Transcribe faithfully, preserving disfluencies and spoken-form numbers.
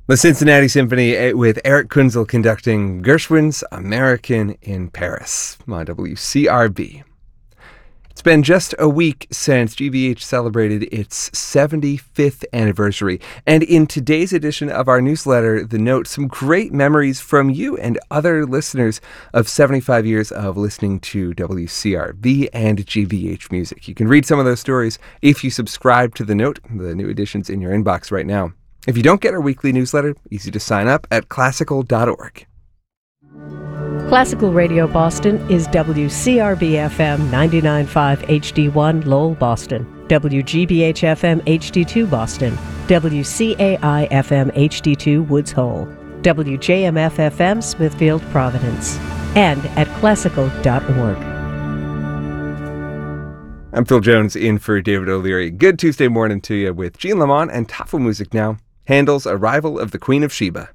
The Cincinnati Symphony with Eric Kunzel conducting Gershwin's American in Paris on W C R B. It's been just a week since G B H celebrated its seventy-fifth anniversary, and in today's edition of our newsletter, The Note, some great memories from you and other listeners of seventy-five years of listening to W C R B and G B H music. You can read some of those stories if you subscribe to The Note, the new edition's in your inbox right now. If you don't get our weekly newsletter, easy to sign up at classical dot org. Classical Radio Boston is W C R B F M ninety-nine point five H D one Lowell, Boston, W G B H F M H D two Boston, W C A I F M H D two Woods Hole, W J M F F M Smithfield, Providence, and at classical dot org. I'm Phil Jones in for David O'Leary. Good Tuesday morning to you with Gene Lamont and Tafel Music now. Handel's Arrival of the Queen of Sheba.